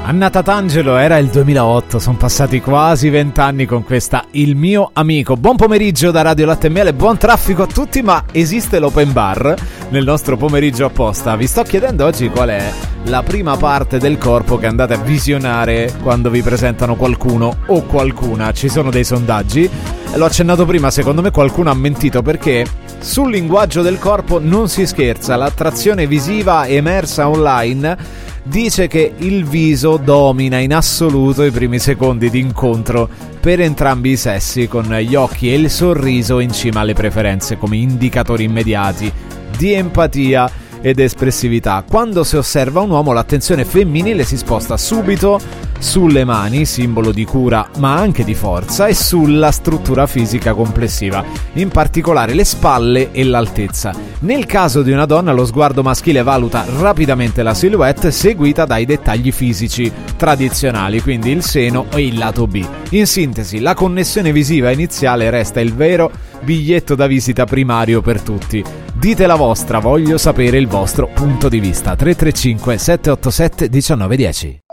Anna Tatangelo, era il 2008, sono passati quasi 20 anni con questa Il mio amico. Buon pomeriggio da Radio Latte e Miele, buon traffico a tutti, ma esiste l'open bar nel nostro pomeriggio apposta? Vi sto chiedendo oggi qual è la prima parte del corpo che andate a visionare quando vi presentano qualcuno o qualcuna. Ci sono dei sondaggi, l'ho accennato prima, secondo me qualcuno ha mentito perché sul linguaggio del corpo non si scherza. L'attrazione visiva emersa online dice che il viso domina in assoluto i primi secondi di incontro per entrambi i sessi, con gli occhi e il sorriso in cima alle preferenze come indicatori immediati di empatia ed espressività. Quando si osserva un uomo, l'attenzione femminile si sposta subito sulle mani, simbolo di cura ma anche di forza, e sulla struttura fisica complessiva, in particolare le spalle e l'altezza. Nel caso di una donna, lo sguardo maschile valuta rapidamente la silhouette, seguita dai dettagli fisici tradizionali, quindi il seno e il lato B. In sintesi, la connessione visiva iniziale resta il vero biglietto da visita primario per tutti. Dite la vostra, voglio sapere il vostro punto di vista. 335 787 1910.